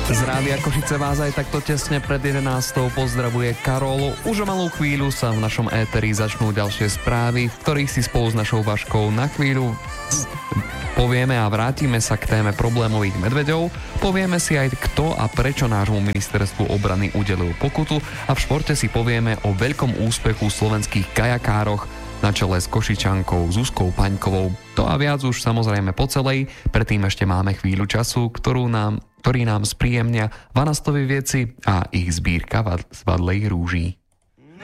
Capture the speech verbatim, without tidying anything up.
Z Rádia Košice vás aj takto tesne pred jedenástou pozdravuje Karol. Už o malú chvíľu sa v našom éteri začnú ďalšie správy, v ktorých si spolu s našou Vaškou na chvíľu povieme a vrátime sa k téme problémových medveďov. Povieme si aj, kto a prečo nášmu ministerstvu obrany udelil pokutu a v športe si povieme o veľkom úspechu slovenských kajakároch na čele s Košičankou Zuzkou Paňkovou. To a viac už samozrejme po celej, predtým ešte máme chvíľu času, ktorú nám, ktorý nám spríjemnia Vanastovi vieci a ich zbírka z Vadlej rúží.